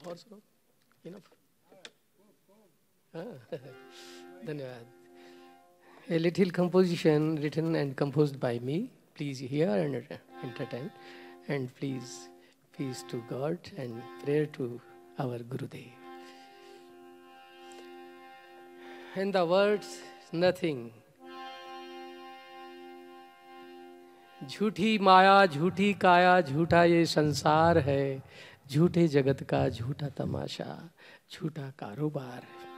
और सुनो, इनफ। धन्यवाद। A little composition written and composed by me. Please hear and entertain, and please peace to God and prayer to our Gurudev. In the words, nothing. झूठी माया, झूठी काया, झूठा ये संसार है, झूठे जगत का झूठा तमाशा, झूठा कारोबार।